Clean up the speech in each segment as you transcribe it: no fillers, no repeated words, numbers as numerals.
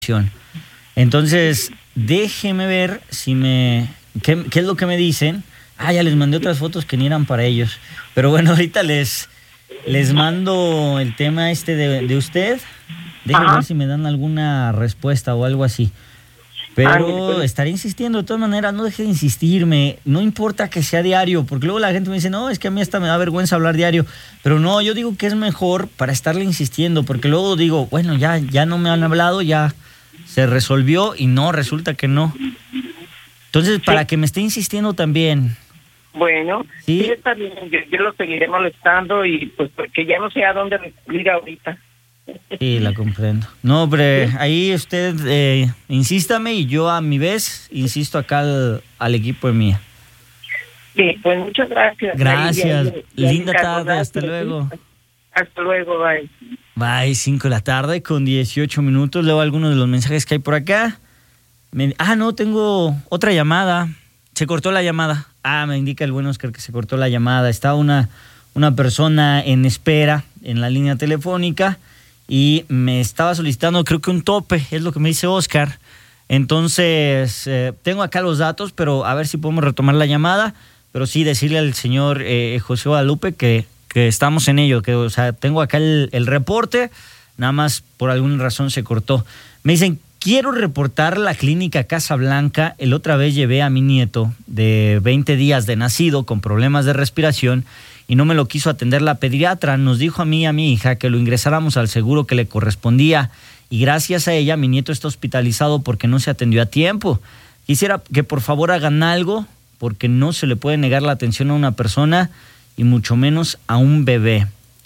Entonces, déjeme ver qué es lo que me dicen. Ya les mandé otras fotos que ni eran para ellos. Pero bueno, ahorita les mando el tema de usted. Déjenme ver si me dan alguna respuesta o algo así. Pero estaré insistiendo, de todas maneras, no deje de insistirme, no importa que sea diario, porque luego la gente me dice, no, es que a mí hasta me da vergüenza hablar diario, pero no, yo digo que es mejor para estarle insistiendo, porque luego digo, bueno, ya no me han hablado, ya se resolvió, y no, resulta que no. Entonces, para que me esté insistiendo también. Bueno, sí está bien, yo lo seguiré molestando, y pues porque ya no sé a dónde recurrir ahorita. Sí, la comprendo. No, hombre, ahí usted insístame y yo a mi vez insisto acá al equipo de mía. Sí, pues muchas gracias. Gracias. Linda tarde, hasta luego. Hasta luego, bye. Bye, 5 de la tarde con 18 minutos. Leo algunos de los mensajes que hay por acá. No, tengo otra llamada. Se cortó la llamada. Me indica el buen Oscar que se cortó la llamada. Está una persona en espera en la línea telefónica y me estaba solicitando, creo que un tope, es lo que me dice Oscar. Entonces, tengo acá los datos, pero a ver si podemos retomar la llamada. Pero sí, decirle al señor José Guadalupe que estamos en ello, que, o sea, tengo acá el reporte, nada más por alguna razón se cortó. Me dicen, quiero reportar la clínica Casablanca. El otra vez llevé a mi nieto de 20 días de nacido con problemas de respiración y no me lo quiso atender la pediatra. Nos dijo a mí y a mi hija que lo ingresáramos al seguro que le correspondía y gracias a ella mi nieto está hospitalizado porque no se atendió a tiempo. Quisiera que por favor hagan algo porque no se le puede negar la atención a una persona y mucho menos a un bebé.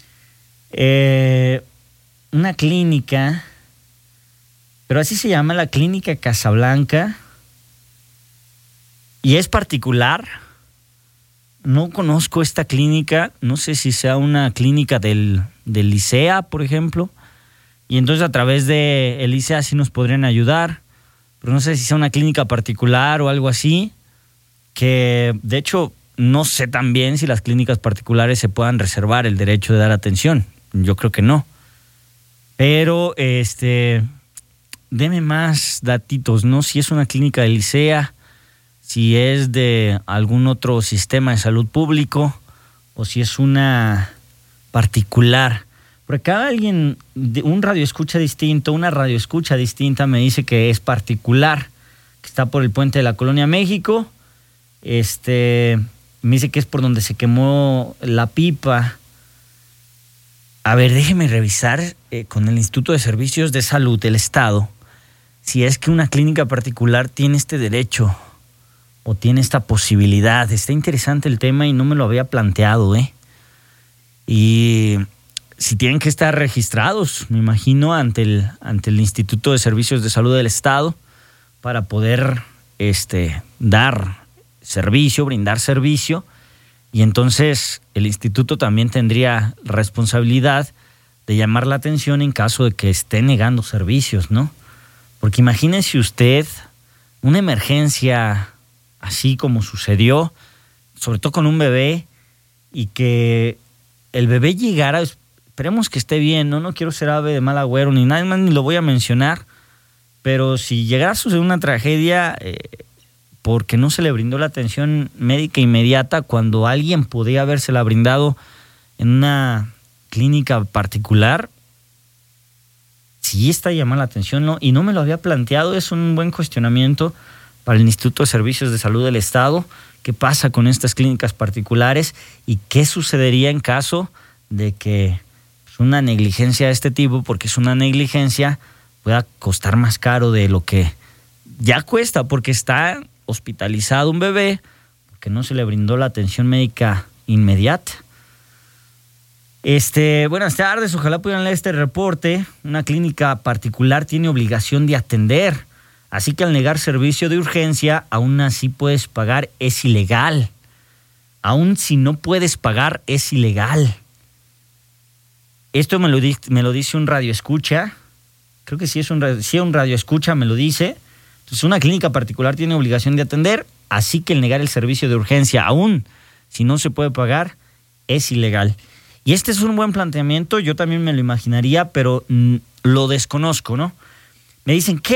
Una clínica, pero así se llama, la clínica Casablanca, y es particular. No conozco esta clínica, no sé si sea una clínica del ICEA, por ejemplo, y entonces a través de el ICEA sí nos podrían ayudar, pero no sé si sea una clínica particular o algo así, que de hecho no sé también si las clínicas particulares se puedan reservar el derecho de dar atención, yo creo que no, pero deme más datitos, ¿no? Si es una clínica del ICEA, si es de algún otro sistema de salud público o si es una particular. Por acá alguien, un radioescucha distinto, una radioescucha distinta me dice que es particular, que está por el puente de la Colonia México. Me dice que es por donde se quemó la pipa. A ver, déjeme revisar con el Instituto de Servicios de Salud del Estado si es que una clínica particular tiene este derecho o tiene esta posibilidad. Está interesante el tema y no me lo había planteado, Y si tienen que estar registrados, me imagino, ante el Instituto de Servicios de Salud del Estado para poder dar servicio, brindar servicio. Y entonces el instituto también tendría responsabilidad de llamar la atención en caso de que esté negando servicios, ¿no? Porque imagínese usted una emergencia así como sucedió, sobre todo con un bebé, y que el bebé llegara, esperemos que esté bien, no quiero ser ave de mal agüero, ni nada más, ni lo voy a mencionar, pero si llegara a suceder una tragedia porque no se le brindó la atención médica inmediata cuando alguien podía habérsela brindado en una clínica particular, sí está llamando la atención, ¿no? Y no me lo había planteado, es un buen cuestionamiento para el Instituto de Servicios de Salud del Estado. ¿Qué pasa con estas clínicas particulares y qué sucedería en caso de que una negligencia de este tipo, porque es una negligencia, pueda costar más caro de lo que ya cuesta, porque está hospitalizado un bebé, porque no se le brindó la atención médica inmediata? Buenas tardes, ojalá puedan leer este reporte. Una clínica particular tiene obligación de atender, así que al negar servicio de urgencia, aún así puedes pagar, es ilegal. Aún si no puedes pagar, es ilegal. Esto me lo dice un radioescucha, creo que sí es un radioescucha, me lo dice. Entonces, una clínica particular tiene obligación de atender, así que el negar el servicio de urgencia, aún si no se puede pagar, es ilegal. Y este es un buen planteamiento, yo también me lo imaginaría, pero lo desconozco, ¿no? me dicen, ¿qué